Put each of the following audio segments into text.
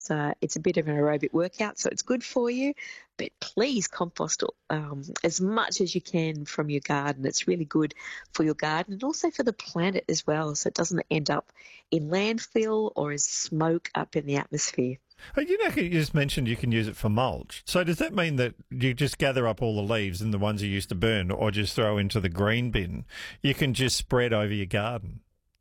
it's a bit of an aerobic workout, so it's good for you. But please compost as much as you can from your garden. It's really good for your garden and also for the planet as well, so it doesn't end up in landfill or as smoke up in the atmosphere. Oh, you just mentioned you can use it for mulch. So does that mean that you just gather up all the leaves and the ones you used to burn or just throw into the green bin? You can just spread over your garden.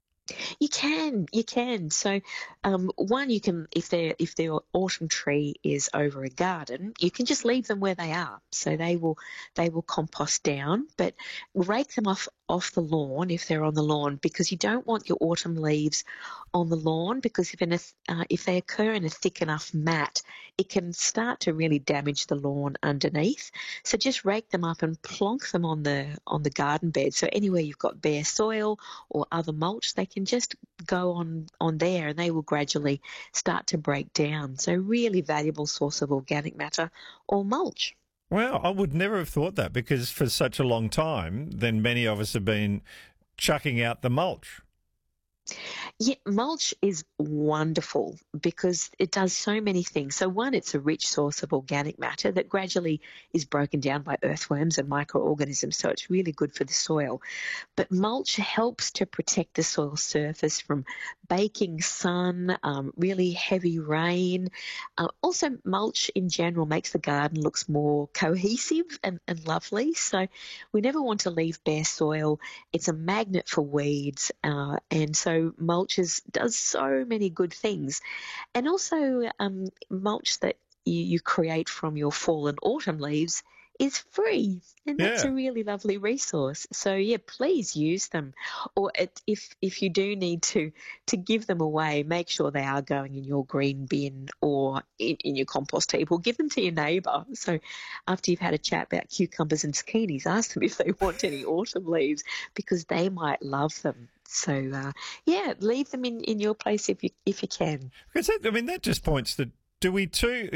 You can. So, one, you can if their autumn tree is over a garden, you can just leave them where they are. So they will compost down, but rake them off the lawn if they're on the lawn, because you don't want your autumn leaves on the lawn, because if they occur in a thick enough mat, it can start to really damage the lawn underneath. So just rake them up and plonk them on the garden bed. So anywhere you've got bare soil or other mulch, they can just go on there and they will gradually start to break down. So really valuable source of organic matter or mulch. Well, I would never have thought that, because for such a long time, then many of us have been chucking out the mulch. Yeah, mulch is wonderful because it does so many things. So one, it's a rich source of organic matter that gradually is broken down by earthworms and microorganisms, so it's really good for the soil. But mulch helps to protect the soil surface from baking sun, really heavy rain. Also, mulch in general makes the garden looks more cohesive and lovely. So we never want to leave bare soil. It's a magnet for weeds, and so mulch does so many good things. And also, mulch that you create from your fall and autumn leaves is free, and that's a really lovely resource. So yeah, please use them. Or if you do need to give them away, make sure they are going in your green bin or in your compost heap, or give them to your neighbour. So after you've had a chat about cucumbers and zucchinis, ask them if they want any autumn leaves, because they might love them. So leave them in your place if you can. Because that just points to, do we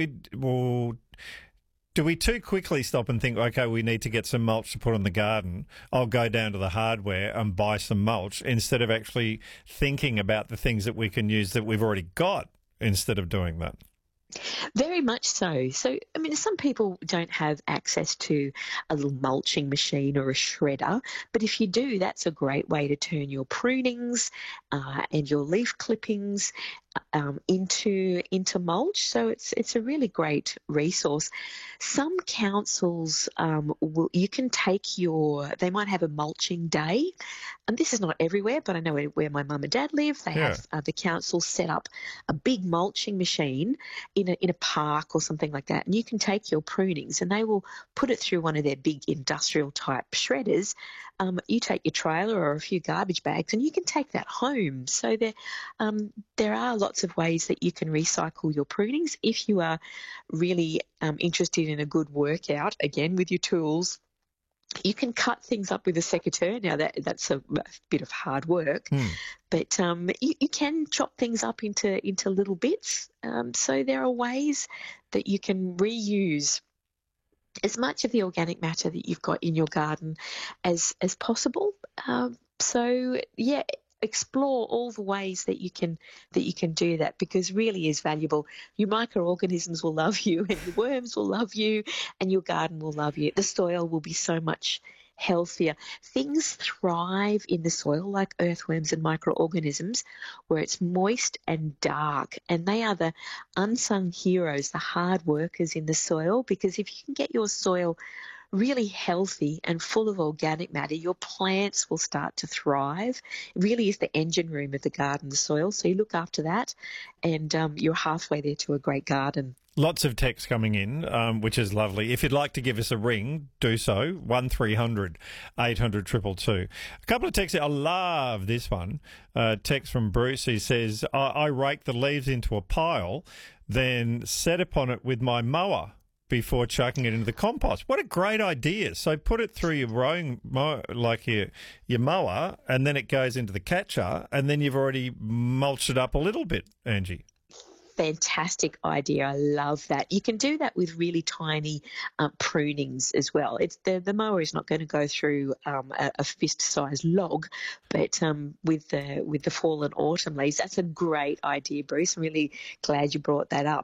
too quickly stop and think, okay, we need to get some mulch to put on the garden, I'll go down to the hardware and buy some mulch, instead of actually thinking about the things that we can use that we've already got instead of doing that? Very much so. So, some people don't have access to a little mulching machine or a shredder, but if you do, that's a great way to turn your prunings and your leaf clippings into mulch. So it's a really great resource. Some councils you can take they might have a mulching day, and this is not everywhere, but I know where my mum and dad live, they have the council set up a big mulching machine in a park or something like that, and you can take your prunings and they will put it through one of their big industrial type shredders. You take your trailer or a few garbage bags and you can take that home. So there are lots of ways that you can recycle your prunings if you are really interested in a good workout, again, with your tools. You can cut things up with a secateur. Now, that's a bit of hard work, but you can chop things up into little bits. So there are ways that you can reuse as much of the organic matter that you've got in your garden as possible. Explore all the ways that you can do that, because really is valuable. Your microorganisms will love you, and your worms will love you, and your garden will love you. The soil will be so much healthier. Things thrive in the soil, like earthworms and microorganisms, where it's moist and dark, and they are the unsung heroes, the hard workers in the soil, because if you can get your soil really healthy and full of organic matter, your plants will start to thrive. It really is the engine room of the garden, the soil. So you look after that, and you're halfway there to a great garden. Lots of text coming in, which is lovely. If you'd like to give us a ring, do so. 1300 800 222. A couple of texts. I love this one. Text from Bruce. He says, I rake the leaves into a pile, then set upon it with my mower before chucking it into the compost. What a great idea. So put it through your rowing, your mower, and then it goes into the catcher, and then you've already mulched it up a little bit, Angie. fantastic idea. I love that. You can do that with really tiny prunings as well. It's the mower is not going to go through a fist-sized log, but with the fallen autumn leaves, that's a great idea, Bruce. I'm really glad you brought that up.